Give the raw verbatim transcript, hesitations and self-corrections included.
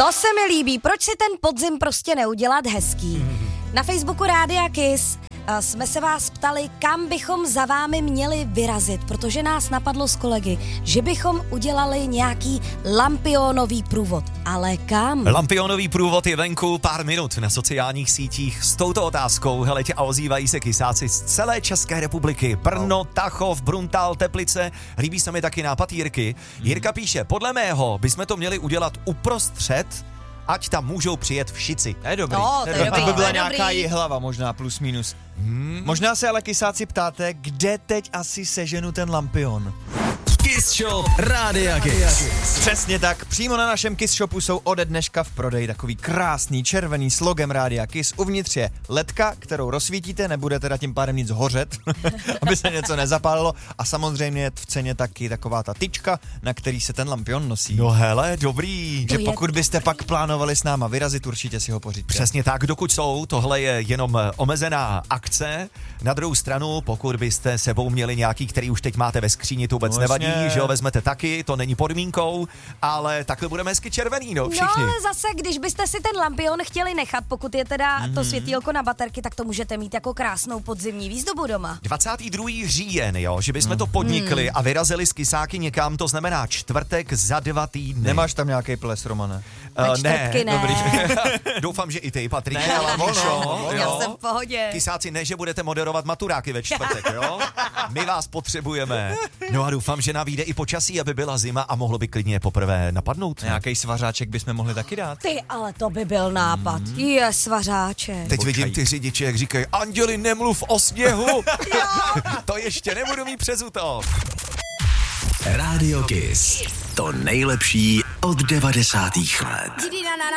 To se mi líbí. Proč si ten podzim prostě neudělat hezký? Na Facebooku Rádia Kiss jsme se vás ptali, kam bychom za vámi měli vyrazit, protože nás napadlo s kolegy, že bychom udělali nějaký lampionový průvod. Ale kam? Lampionový průvod je venku pár minut na sociálních sítích s touto otázkou. Heleďte, a ozývají se kysáci z celé České republiky. Brno, Tachov, Bruntál, Teplice. Líbí se mi taky nápad Jirky. Jirka píše, podle mého bychom to měli udělat uprostřed, ať tam můžou přijet všici. To je dobrý. No, to je dobrý, by byla to je nějaká dobrý. jihlava možná plus minus. Hmm. Možná se ale kysáci ptáte, kde teď asi seženu ten lampion. Kiss Shop Rádia Kiss. Přesně tak, přímo na našem Kiss Shopu jsou ode dneška v prodeji takový krásný červený s logem Rádia Kiss. Uvnitř je ledka, kterou rozsvítíte, nebude teda tím pádem nic hořet, aby se něco nezapálilo. A samozřejmě je v ceně taky taková ta tyčka, na který se ten lampion nosí. No hele, dobrý. Že je- pokud byste pak plánovali s náma vyrazit, určitě si ho pořiďte. Přesně tak, dokud jsou, tohle je jenom omezená akce. Na druhou stranu, pokud byste sebou měli nějaký, který už teď máte ve skříni, to vůbec No nevadí, jasně. že ho vezmete taky, to není podmínkou, ale takhle budeme hezky červený, no, všichni. No ale zase, když byste si ten lampion chtěli nechat, pokud je teda mm-hmm. to světýlko na baterky, tak to můžete mít jako krásnou podzimní výzdobu doma. dvacátého druhého října, jo, že bychom to podnikli a vyrazili z Kysáky někam, to znamená čtvrtek za dva týdny. Nemáš tam nějaký ples, Romane? Na Uh, čtvrtky ne. Dobrý. Doufám, že i ty, Patrik. Ne, ale ono, Já jsem v pohodě. Kysáci, ne, že budete moderovat maturáky ve čtvrtek, jo? My vás potřebujeme. No a doufám, že nám vyjde i počasí, aby byla zima a mohlo by klidně poprvé napadnout. Nějaký svařáček bychom mohli taky dát. Ty, ale to by byl nápad. Mm. Je svařáček. Teď Počkej. vidím ty řidiče, jak říkají, Anděli, nemluv o sněhu. To ještě nebudu mít přes útok. Rádio Kiss. To nejlepší od devadesátých let.